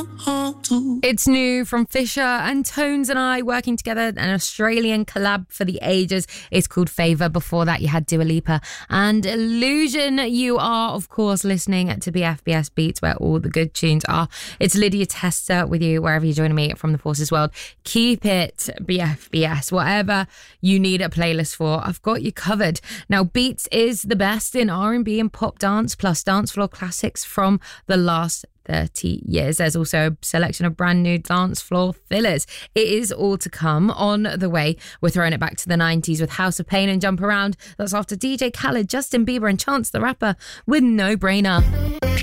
It's new from Fisher and Tones and I working together, an Australian collab for the ages. It's called Favour. Before that, you had Dua Lipa and Illusion. You are, of course, listening to BFBS Beats, where all the good tunes are. It's Lydia Tester with you, wherever you're joining me from the Forces world. Keep it BFBS. Whatever you need a playlist for, I've got you covered. Now, Beats is the best in R&B and pop dance, plus dance floor classics from the last 30 years. There's also a selection of brand new dance floor fillers. It is all to come. On the way, we're throwing it back to the 90s with House of Pain and Jump Around. That's after DJ Khaled, Justin Bieber and Chance the Rapper with No Brainer.